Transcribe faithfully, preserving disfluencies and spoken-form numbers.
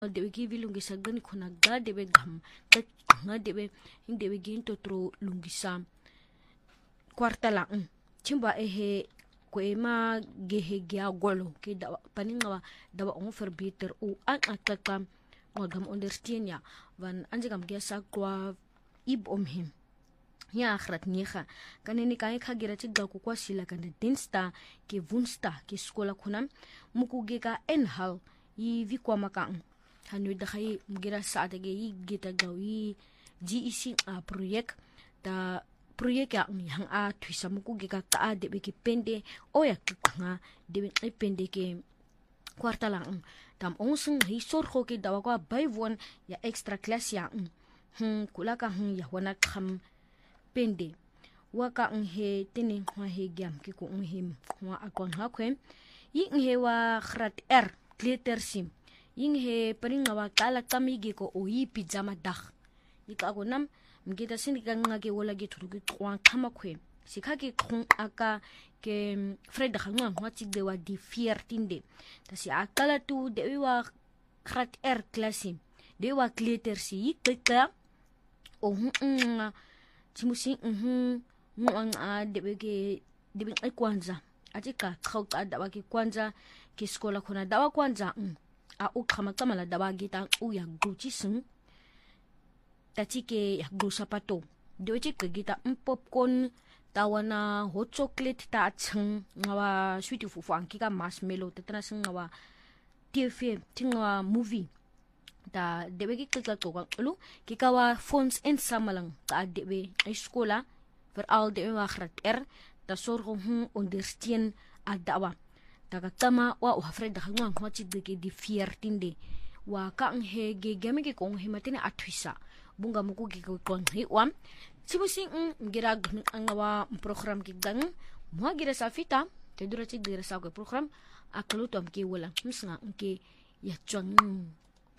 dewe ki vi lungisa gani kuna ga dewe gam nga dewe hing dewe ginto tro lungisa kwarta lang chimba ehe kwema gehe gya golo ki dawa paninga dawa on verbeteren o an akaka ngam ondersteun ja van anjegam gya sa kwa ib om him ja grat negen kan nie kan ek gira tsiga ku kwa sila kan de dinsda ke woensdag ke skola kunam muku geka enhal yi vi kwa makang hanu da khai mugira sa de yi gita gawi G E C a project da project ya yang a twisa muku geka ka de be ke pende o ya nga de be pende ke kwarta lang tam onsung hi sorgo ke dawa kwa bywon ya extra class ya hm kula ka hm ya wana kham pende waka nghe tini ngwa he gyam ki ko nghe ngwa akon ha khwem yi nghe wa khrat er glitter sim yi nghe paringa wa kala kamigi ko o yi pijama dak yi ka ko nam mgita sindika ngake wala ge thuru ki kwa khama khwem sikha ki khung aka ke fred khangwa ngwa ti de wa di veertien de tasi akala tu de wa khrat er klasim de wa glitter si kika o hm Chimusi mhm muang a debege debing ay kwanza atika khau ka dawa ki kwanza ki skola khona dawa kwanza a u khama kamala dawa gita u ya guchi sing tatike ya go sapato doje ke gita popcorn tawana hot chocolate ta chang ngawa sweet fufu an kika marshmallow tetana sing ngawa T V tinga movie da debe ki kika toka lu kika wa phones en samalang ka debe ay skola veral debe wa grat er da sorgo hun ondersteun a dawa daga tama wa u hafred da ngwa ngwa chi de di veertien de wa ka nghe ge game ke kong himatine atwisa bunga muku ki ko kon hi wam sibusing ngira ngawa program ki gang mo gira safita te dura chi gira sa ko program aklutom ki wala misnga ke ya chang